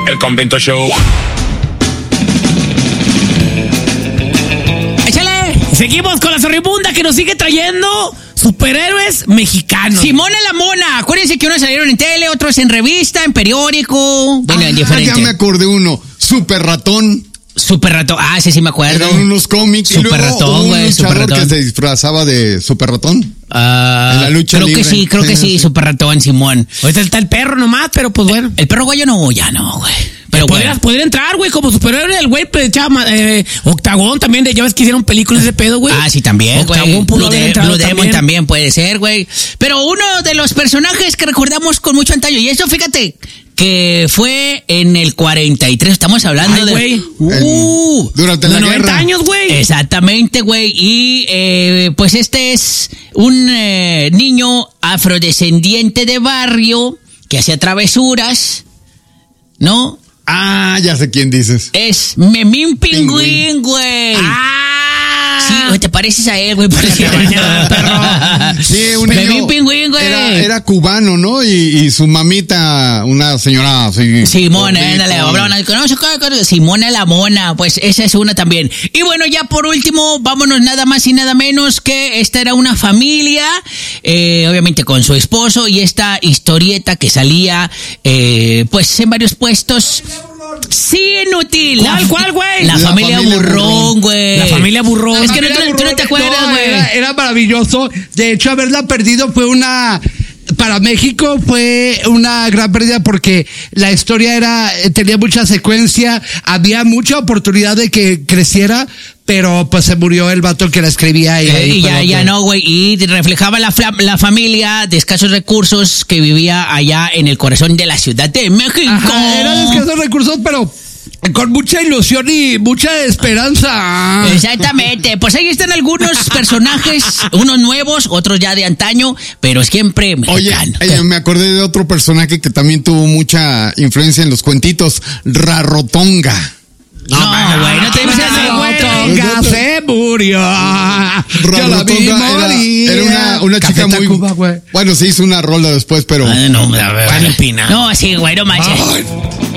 El Convento Show. ¡Échale! Seguimos con la zorribunda que nos sigue trayendo superhéroes mexicanos. Simona la Mona. Acuérdense que unos salieron en tele, otros en revista, en periódico. Bueno, en diferente. Ya me acordé uno. Super Ratón. Super Ratón. Ah, sí me acuerdo. Eran unos cómics. Super Ratón, güey. Un Super luchador Ratón. que se disfrazaba de Super Ratón. En la lucha creo libre. Creo que sí, Super Ratón, Simón. Ahorita está el perro nomás, pero pues bueno. El perro guayo no, ya no, güey. Pero podría entrar, güey, como superhéroe. El güey pues, echaba Octagón también. Ya ves que hicieron películas de pedo, güey. Ah, sí, también, güey. Octagón pudo haber entrado Blue Demon también puede ser, güey. Pero uno de los personajes que recordamos con mucho antaño, y eso, fíjate, que fue en el 43. Estamos hablando güey. Durante la 90 guerra. años, güey. Exactamente, güey. Y pues este es un niño afrodescendiente de barrio que hacía travesuras, ¿no? Ah, ya sé quién dices. Es Memín Pingüín, güey. Sí, güey, te pareces a él, güey. Sí, un Memín niño Pingüín, güey. Era cubano, ¿no? Y su mamita, una señora así. Simona, ándale, Simona la Mona, pues esa es una también. Y bueno, ya por último, vámonos nada más y nada menos que esta era una familia, obviamente con su esposo, y esta historieta que salía, pues en varios puestos. Sí, inútil. ¿Cuál, güey? La familia Burrón, güey. La familia Burrón. Es que tú no te acuerdas, güey. Era maravilloso. De hecho, haberla perdido fue para México fue una gran pérdida porque la historia tenía mucha secuencia, había mucha oportunidad de que creciera, pero pues se murió el vato que la escribía y ya no, güey, y reflejaba la familia de escasos recursos que vivía allá en el corazón de la Ciudad de México. Ajá, era de escasos recursos, pero con mucha ilusión y mucha esperanza. Exactamente, pues ahí están algunos personajes, unos nuevos, otros ya de antaño, pero siempre mexicano. Oye, me acordé de otro personaje que también tuvo mucha influencia en los cuentitos, Rarotonga. No, güey, no te dices Rarotonga se murió. Yo la vi morir. Era una chica muy... Cuba, güey. Bueno, se hizo una rola después, pero... No, sí, güey, no manches.